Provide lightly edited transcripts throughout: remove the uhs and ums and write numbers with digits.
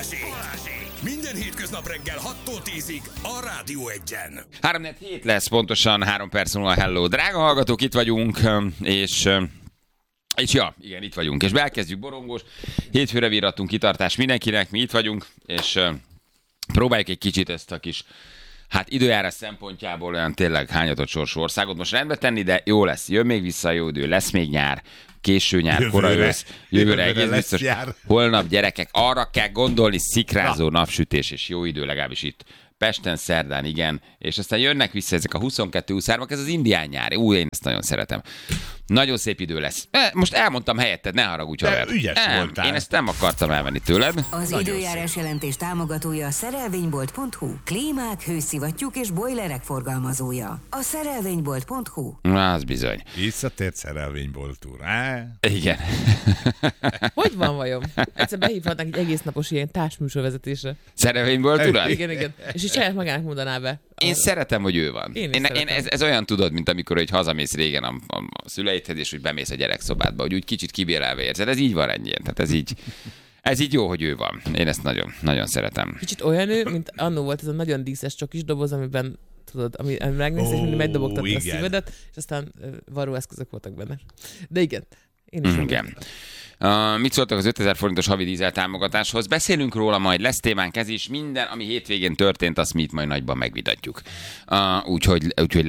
Minden hétköznap reggel 6-tól 10-ig a Rádió 1-en. 3-4 lesz pontosan, 3 perc múlva. Hello, drága hallgatók, itt vagyunk, és ja, igen, itt vagyunk, és elkezdjük borongós. Hétfőre virrattunk, kitartás mindenkinek, mi itt vagyunk, és próbáljuk egy kicsit ezt a kis, hát időjárás szempontjából olyan tényleg hányatott sorsú országot most rendbe tenni, de jó lesz, jön még vissza a jó idő, lesz még nyár, késő nyár, kora ősz, jövőre egész biztos. Holnap, gyerekek, arra kell gondolni, szikrázó napsütés és jó idő, legalábbis itt Pesten, szerdán, igen, és aztán jönnek vissza ezek a 22-23-ak, ez az indián nyár. Én ezt nagyon szeretem. Nagyon szép idő lesz. Most elmondtam helyetted, ne haragudj, haver. Ügyes voltál. Én ezt nem akartam elvenni tőled. Az időjárás jelentés támogatója a szerelvénybolt.hu. Klímák, hőszivattyúk és bojlerek forgalmazója. A szerelvénybolt.hu. Na, az bizony. Visszatért szerelvénybolt úr. Igen. Hogy van vajon? Egyszer behívhatnak egy egész napos ilyen társműsorvezetésre. Szerelvénybolt urat? Igen. És így saját magának mondaná be. Én szeretem, hogy ő van. Én ez olyan tudod, mint amikor hogy hazamész régen a szüleidhez, és úgy bemész a gyerekszobádba, hogy úgy kicsit kibérelve érzed. Ez így van ennyien. Tehát ez így jó, hogy ő van. Én ezt nagyon, nagyon szeretem. Kicsit olyan ő, mint annó volt ez a nagyon díszes csokis doboz, amiben tudod, ami megnézsz, és mindig megdobogtatta a szívedet, és aztán varróeszközök voltak benne. De igen. Én is igen. Mit szóltak az 5000 forintos havi dízel támogatáshoz? Beszélünk róla majd, lesz témánk ez is. Minden, ami hétvégén történt, azt mi itt majd nagyban megvitatjuk. Úgyhogy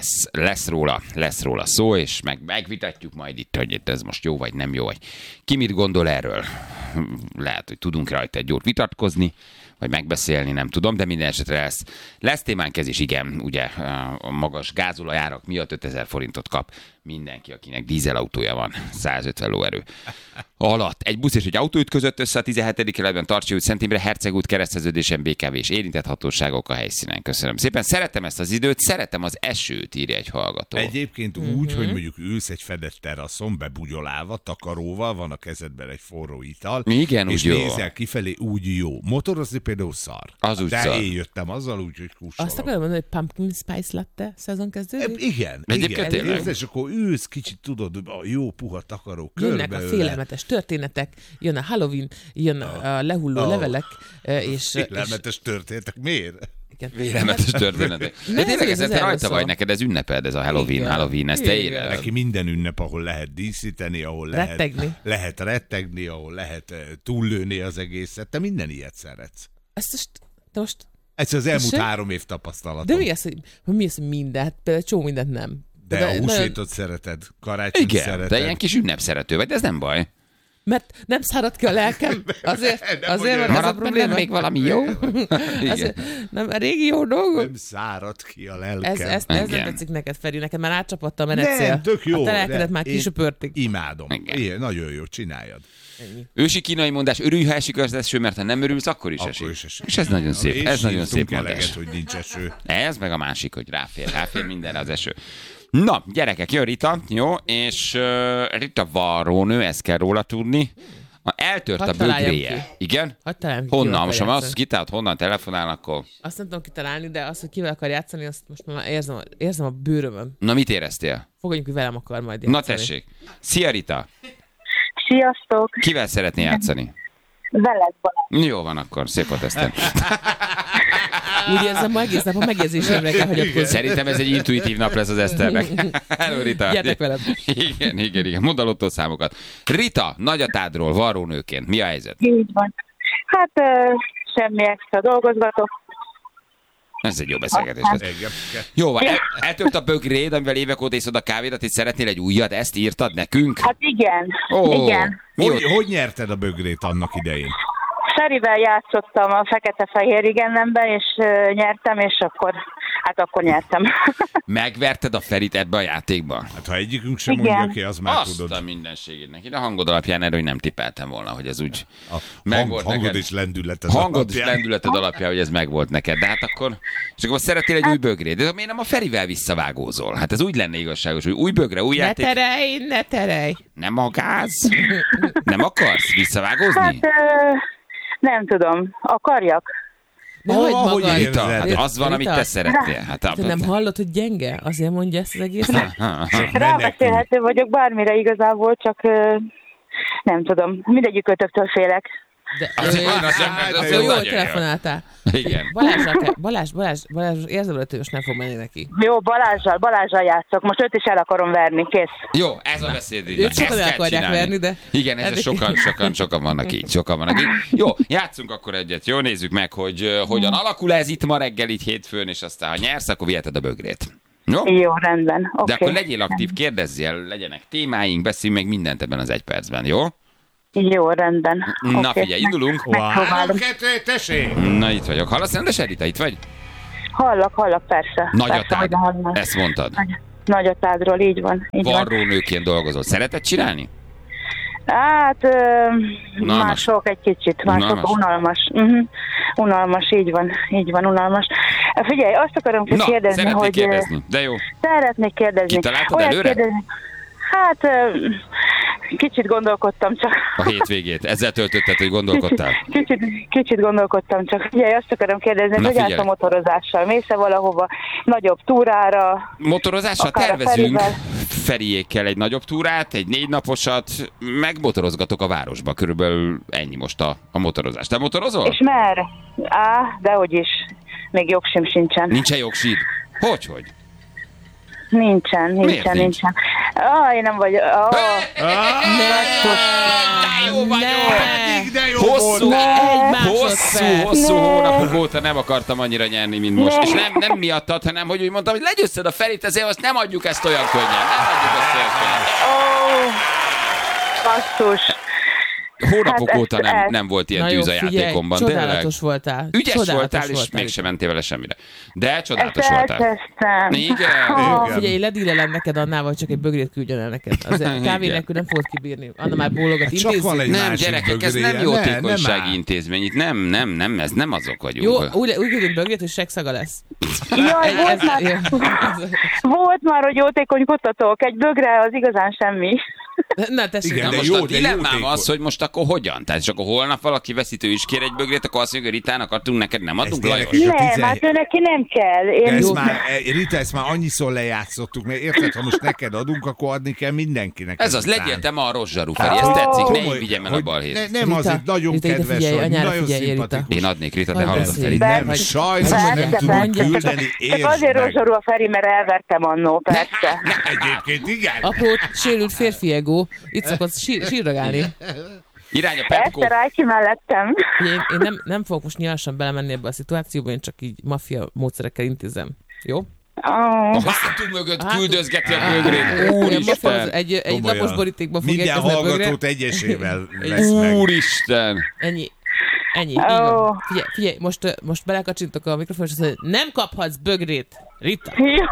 lesz róla szó, és megvitatjuk majd itt, hogy ez most jó vagy nem jó, vagy ki mit gondol erről. Lehet, hogy tudunk rajta egy jót vitatkozni, vagy megbeszélni, nem tudom, de minden esetre lesz témánk ez is, igen, ugye a magas gázolajárak miatt 5000 forintot kap mindenki, akinek dízelautója van, 150 lóerő alatt. Egy busz és egy autó ütközött össze a 17. kerületben, Tartsy út, Szent Imre, Herceg út, kereszteződésen BKV és érintett hatóságok a helyszínen. Köszönöm szépen. Szeretem ezt az időt, szeretem az esőt, írja egy hallgató. Egyébként úgy, hogy mondjuk ülsz egy fedett teraszon, bebugyolálva, takaróval, van a kezedben egy forró ital, igen, és úgy nézel jó. kifelé, úgy jó. Motorozni például szar. Az úgy de szar. én jöttem azzal, úgyhogy kussolok. Azt akarom mondani, hogy pumpkin spice latte szezon kezdődik? Igen. Egyébként tényleg. Érzed, és akkor ülsz kicsit, tudod, a jó puha takaró Jönnek körbe. a félelmetes történetek, jön a Halloween, jön a lehulló levelek, és... Félelmetes történetek, miért? Félelmetes történetek. De tényleg ez rajta vagy neked, ez ünneped, ez a Halloween, ezt te éled. Neki minden ünnep, ahol lehet díszíteni, ahol lehet rettegni, ahol lehet túllőni az egészet. Te minden ilyet szeretsz. Most Ez az elmúlt 3 év tapasztalatom. de mi az, hogy minden? Hát például csomó mindent nem. De a húsvétot szereted, karácsonyt szereted. Igen, de ilyen kis ünnepszerető vagy, de ez nem baj. Mert nem szárad ki a lelkem, azért van ez a Maradt probléma. bennem még valami jó? Azért, nem, a régi jó dolgok. Nem szárad ki a lelkem. Ez nem tetszik neked, Feri, neked már átcsapatta a menetszél. Nem, tök jó. A telelkedet már kisöpörték. Imádom. Igen. Igen, nagyon jó, csináljad. Ősi kínai mondás, örülj, ha esik az eső, mert ha nem örülsz, akkor is esik. És ez nagyon szép, ez nagyon szép mondás. hogy nincs eső. Ez meg a másik, hogy ráfér mindenre az eső. Na, gyerekek, jön Rita, jó, és Rita varrónő, ezt kell róla tudni. Eltört a bögréje. Igen? Honnan? Most ha azt kitált, honnan telefonál, akkor... Azt nem tudom kitalálni, de az, hogy kivel akar játszani, azt most már érzem a bőrömön. Na, mit éreztél? Fogadjunk, hogy velem akar majd játszani. Na tessék. Szia, Rita. Sziasztok! Kivel szeretné játszani? Veled, Balázs. Jó van akkor, szép volt ezt. Úgy érzem, ma egész nap a megérzésemre kell hagyatkozni. Szerintem ez egy intuitív nap lesz az Eszternek. Hello, Rita. Gyertek velem. Igen. Mondd a lottószámokat. Rita, nagyatádról, varrónőként, mi a helyzet? Így van. Hát semmi extra dolgozgatok. Ez egy jó beszélgetés. Jó van, eltört a bögréd, amivel évek óta iszod a kávédat, és szeretnél egy újat, ezt írtad nekünk? Hát igen, igen. Hogy nyerted a bögrét annak idején? Ferivel játszottam a fekete-fehér igennemben, és nyertem, és akkor nyertem. Megverted a Ferit ebbe a játékba? Hát ha egyikünk sem mondja ki, az már tudod. Azt a mindenségét neki. De a hangod alapján erről nem tippeltem volna, hogy ez úgy hangod és lendületed hangod és lendületed alapján, hogy ez megvolt neked. De hát akkor szeretnél egy új bögrét. De miért nem a Ferivel visszavágózol? Hát ez úgy lenne igazságos, hogy új bögre, új játék. Ne terelj! Nem a gáz? Nem akarsz visszavágózni? Hát nem tudom. Akarjak? De hogy magad? Rita, hát az van, amit te szeretnél. Hát, te nem hallod, hogy gyenge? Azért mondja ezt az egészet? Rábeszélhető vagyok bármire igazából, csak nem tudom. Mindegyik ötöktől félek. De jól telefonáltál. Igen. Balázs érzem, nem fog menni neki. Jó, Balázsral játszok. Most őt is el akarom verni, kész. Jó, ez a beszéd. Őt sokan el akarják verni, de... Igen, ez sokan vannak így. Jó, játszunk akkor egyet. Jó, nézzük meg, hogy hogyan alakul ez itt ma reggel, így hétfőn, és aztán, ha nyersz, akkor viheted a bögrét. Jó, rendben. De akkor legyél aktív, kérdezzél, legyenek témáink, beszéljünk meg mindent ebben az 1 percben, jó? Jó, rendben. Na figyelj, indulunk. Három, kettő, tessék! Na itt vagyok. Hallasz, de Serita, itt vagy? Hallak, persze. Nagyatád, ezt mondtad. Nagyatádról, így van. Varrónőként dolgozol. Szereted csinálni? Hát, mások egy kicsit, unalmas. Unalmas, így van, unalmas. Figyelj, azt akarom kérdezni, hogy... kérdezni, de jó. Szeretnék kérdezni. Kitaláltad előre? Hát, kicsit gondolkodtam csak. A hétvégét. Ezzel töltötted, hogy gondolkodtál? Kicsit gondolkodtam csak. Figyelj, azt akarom kérdezni, hogy állsz a motorozással? Mész-e valahova nagyobb túrára? Motorozással tervezünk Feriékkel egy nagyobb túrát, egy 4 naposat, megmotorozgatok a városba. Körülbelül ennyi most a motorozás. Te motorozol? És merre? Dehogy is. Még jogsim sincsen. Nincsen jogsid? Hogy? Nincsen. Én nem vagyok. Hosszú hónapok óta nem akartam annyira nyerni, mint most. És nem miattad, hanem hogy úgy mondtam, hogy legyőzted a Ferit, ezért azt nem adjuk ezt olyan könnyen. Basszus. Hónapok óta nem volt ilyen tűz a játékomban. Csodálatos voltál. Ügyes voltál, és mégsem mentél vele semmire. De csodálatos voltál. Igen. Figyelj, ledílelem neked Annával, csak egy bögrét küldjön el neked. Az kávé nélkül nem fogod kibírni. Anna már bólogat, intézzük. Nem, gyerekek, ez nem jótékonysági intézmény. Itt nem, ez nem azok vagyunk. Jó, úgy küldünk bögrét, hogy segszaga lesz. Jaj, volt már, hogy jótékonykodtatok. Egy bögre az igazán semmi. Na, tessék. Igen, most a dilemmám az, hogy most akkor hogyan? Tehát csak akkor holnap valaki veszítő is kér egy bögrét, akkor azt mondja, hogy Ritának adtunk, neked nem adunk, Lajos? Nem, hát ő neki nem kell. Rita, ezt már annyiszor lejátszottuk, mert érted, ha most neked adunk, akkor adni kell mindenkinek. Ez az, legyél te ma a rozsarú, Feri, ez tetszik, ne így vigyem el a balhét. Nem azért nagyon kedves vagy, nagyon szimpatikus. Én adnék, Rita, te hallod, Feri. Nem, sajnos nem tudunk küldeni, értsd meg. Azért rozsarú a Feri, mert elvertem annó, persze. Egyébként igen. Apró sérült férfi ego, itt szokott sírragálni. Irány a Pepco. Ezt rájki mellettem. Én nem fogok most nyilvánosan belemenni ebbe a szituációba, én csak így maffia módszerekkel intézem. Jó? A hátunk mögött küldözgeti a bögrét. Úristen! Egy lapos borítékba fog minden érkezni a bögre. hallgatót egyesével lesz meg. Úristen! Ennyi, így van. Figyelj, most belekacsintok a mikrofonra, és azt mondja, nem kaphatsz bögrét, Rita.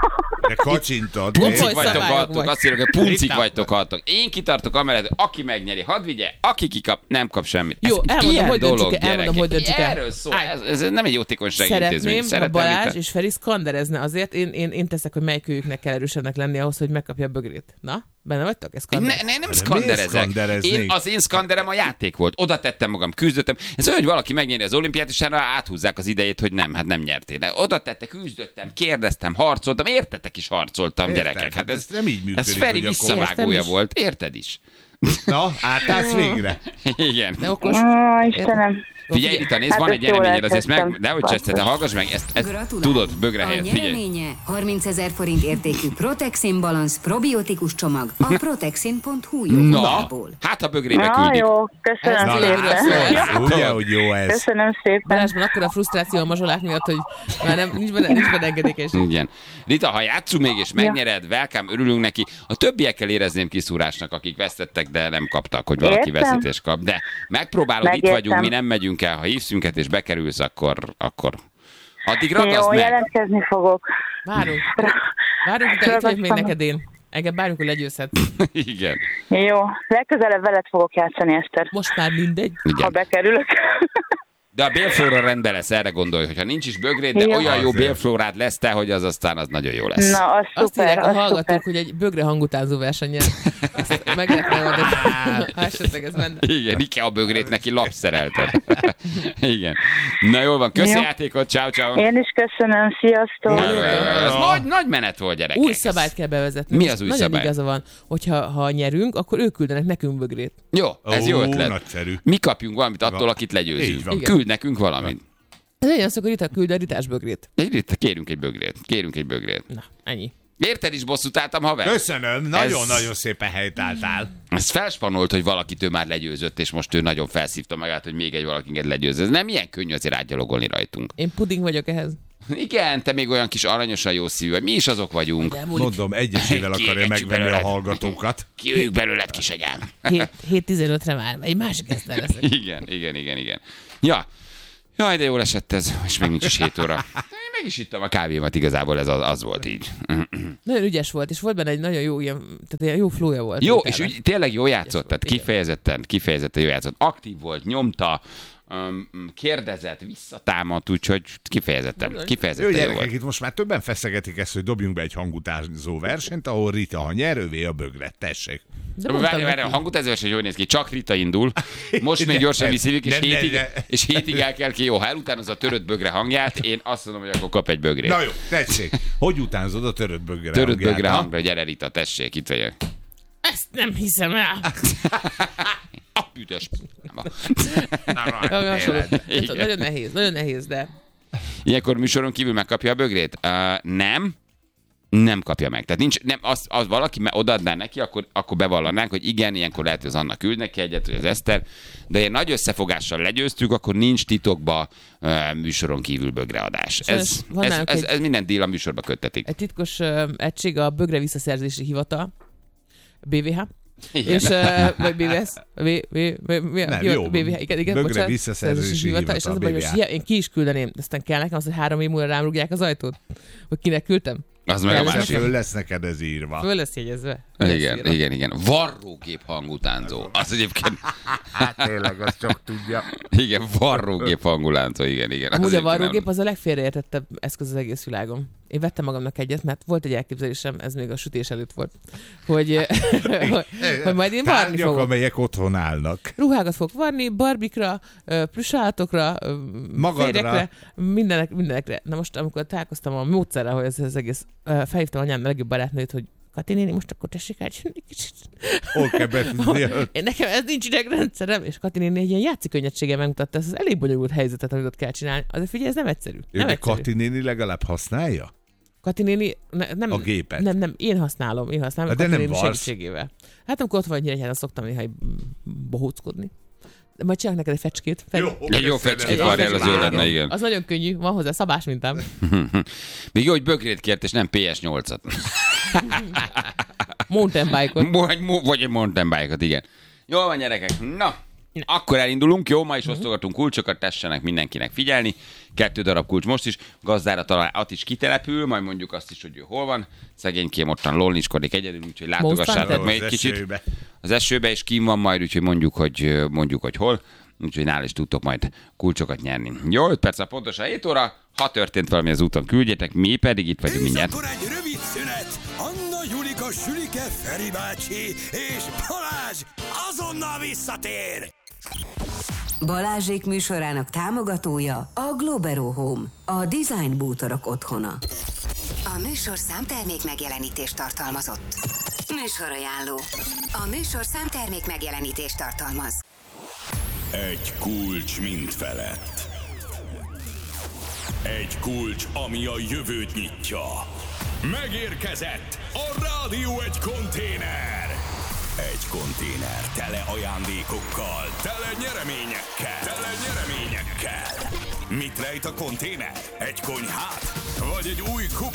De kacsintod. Puncik vagytok, haltok, azt írok, hogy puncik vagytok, haltok. Én kitartok amellett, aki megnyeri, hadd vigye, aki kikap, nem kap semmit. Jó, elmondom, hogy döntsük el. Erről szól, ez nem egy jótékonysági intézmény. Szeretném, ha Balázs és Feri szkanderezne azért, én teszek, hogy melyikőjüknek kell erősebbnek lenni ahhoz, hogy megkapja a bögrét. Na? Benne vagytok? Nem szkanderezek. Az én szkanderem a játék volt. Oda tettem magam, küzdöttem. Ez olyan, hogy valaki megnyeri az olimpiát, és áthúzzák az idejét, hogy nem nyertél. De oda tette, küzdöttem, kérdeztem, harcoltam, értetek is harcoltam, gyerekek. Hát ez nem így működik. Ez Feri visszavágója volt, érted is? Na, átállsz végre. Igen. De okos. Istenem. Figyelj, Rita, nézd, van egy nyereményed, azért meg, de hogy cseszted, hallgass meg, ezt tudod, bögre helyett, figyelj. A nyereménye 30 000 forint értékű Protexin Balance probiotikus csomag a protexin.hu jobbából. Hát a bögrébe küldik. Jó, köszönöm szépen. Ugye, hogy jó ez. Köszönöm szépen. Balázsban akkor a frusztráció a mazsolák miatt, hogy már nincs benne engedékes. Igen. Rita, ha játszunk még és megnyered, welcome, örülünk neki. A többiekkel érezném kiszúrásnak, akik vesztettek, de nem kaptak, hogy valaki veszítést kap. De megpróbálod, itt vagyunk, mi nem megyünk el. Ha hívsz minket és bekerülsz, akkor addig ragadsz meg. Jó, jelentkezni fogok. Várunk, de itt vagyok még neked én. Engem bármikor hogy legyőzhet. Igen. Jó, legközelebb veled fogok játszani, Eszter. Most már mindegy. Igen. Ha bekerülök. De a bélflóra rendben lesz, erre gondolj, hogyha nincs is bögréd, de olyan jó bélflórád lesz te, hogy az aztán az nagyon jó lesz. Na, az azt szuper, írják a hallgatók, szuper. hogy egy bögre hangutánzó versenyen. Meg lehetne oldani. Esetleg ez menne. Igen, IKEA bögrét neki lapszerelted. Igen. Na jól van, köszi játékot, ciao. Én is köszönöm, sziasztok. Ez nagy menet volt, gyerekek. Új szabályt kell bevezetni. Mi az új szabály? Nagyon igaza van, hogyha nyerünk, akkor ők küldenek nekünk bögrét. Jó, ez jó ötlet. Nagyszerű. Mi kapjunk valamit attól, akit legyőzünk. Küld nekünk valamit. Ez legyen az, akkor Rita küld a Ritás bögrét. Kérünk egy bögrét. Na, ennyi. Érted is bosszút álltam, haver? Köszönöm, nagyon-nagyon szépen helytálltál. Ez felspanolt, hogy valakit ő már legyőzött, és most ő nagyon felszívta magát, hogy még egy valakinket legyőz. Ez nem ilyen könnyű azért átgyalogolni rajtunk. Én puding vagyok ehhez. Igen, te még olyan kis aranyosan jó szívű vagy. Mi is azok vagyunk. Mondom, egyesével akarja megvenni a hallgatókat. Kiüljük belőled, kisegyám. 7-15-re már egy másik esztel leszek. Igen. Ja. Jaj, de jól esett ez, és még nincs is 7 óra. Én meg is ittam a kávémat, igazából ez az volt így. Nagyon ügyes volt, és volt benne egy nagyon jó ilyen, tehát ilyen jó flója volt. Jó, és tényleg jó játszott, tehát kifejezetten jó játszott. Aktív volt, nyomta, kérdezett, visszatámadt, úgyhogy kifejezetten jó gyerekek, volt. itt most már többen feszegetik ezt, hogy dobjunk be egy hangutánzó versenyt, ahol Rita, ha nyer, övé a bögret. Tessék. Várj, a hangutánzó verseny hogy néz ki? Csak Rita indul. Most még gyorsan visszívjuk, és hétig el kell ki. Jó, ha elutánozza a törött bögre hangját, én azt mondom, hogy akkor kap egy bögrét. Na jó, tessék. Hogy utánzod a törött bögre hangját? Törött bögre hangra, gyere Rita, tessék, itt vagyok. Ezt nem hiszem el. A büdös. Nagyon nehéz, de... Ilyenkor műsoron kívül megkapja a bögrét? Nem kapja meg. Tehát nincs, nem, az valaki odaadná neki, akkor bevallanánk, hogy igen, ilyenkor lehet, hogy az Anna küld neki egyet, vagy az Eszter, de ilyen nagy összefogással legyőztük, akkor nincs titokba műsoron kívül bögreadás. Ez minden díl a műsorba köttetik. Egy titkos egység a bögre visszaszerzési hivatal, BVH. Igen. És, vagy BVS, BVH, igen, bögre visszaszerzési hivatal, és az a baj, hogy én ki is küldeném, de aztán kell nekem az, hogy 3 év múlva rám rúgják az ajtót, hogy kinek küldtem. Az meg a másik. Föl lesz neked ez írva. Föl lesz jegyezve. Igen. Varrógép hangutánzó. Az egyébként... Hát tényleg, azt csak tudja. Igen, varrógép hangutánzó, igen. Amúgy a varrógép az a legfélreértettebb eszköz az egész világon. Én vettem magamnak egyet, mert volt egy elképzelésem, ez még a sütés előtt volt, hogy majd én varni fogok. Amelyek otthon állnak. Ruhákat fogok varni, barbikra, plüssállatokra, férjekre, mindenekre. Na most, amikor találkoztam a módszerrel, hogy ez az egész, felhívtam anyám legjobb barátnőt, hogy Kati néni, most akkor tessék elcsinálni kicsit. Hol kell befizetni? Nekem ez nincs idegrendszerem, és Kati néni egy ilyen játszikönnyedséggel megmutatta, ez az elég bonyolult helyzetet, amit ott kell csinálni. Azért figyelj, ez nem egyszerű. De Kati néni legalább használja? Kati néni, nem. A gépet? Nem, én használom de Kati nem néni segítségével. Hát amikor ott vagy Nyíregyházan, szoktam néha bohóckodni. De majd csinálok neked egy fecskét. Jó fecskét várjál, az jó lenne, igen. Az nagyon könnyű, van hozzá szabás mintám. Még jó, hogy bögrét kért, és nem PS8-at. Mountain bike-ot. Vagy egy mountain bike-ot, igen. Jól van, gyerekek. Na, akkor elindulunk, jó? Ma is osztogatunk kulcsokat, tessenek mindenkinek figyelni. 2 darab kulcs most is. Gazdára talán is kitelepül, majd mondjuk azt is, hogy ő hol van. Szegénykém ottan lolnicskodik egyedül, úgyhogy látogassátok meg egy kicsit. Az esőbe is kín van majd, úgyhogy mondjuk, hogy hol. Úgyhogy nála is tudtok majd kulcsokat nyerni. Jó, 5 perc a pontosan 7 óra. Ha történt valami az úton, küldjetek, mi pedig itt vagyunk mindjárt. Akkor egy rövid szünet. Anna, Julika, Sülike, Feri bácsi és Balázs azonnal visszatér. Balázsék műsorának támogatója a Globero Home, a design bútorok otthona. A műsorszám termék megjelenítést tartalmazott. Műsorajánló. A műsorszám termék megjelenítést tartalmaz. Egy kulcs mindfelett. Egy kulcs, ami a jövőt nyitja. Megérkezett a Rádió egy konténer. Egy konténer tele ajándékokkal, tele nyereményekkel. Mit rejt a konténer? Egy konyhát? Vagy egy új kup?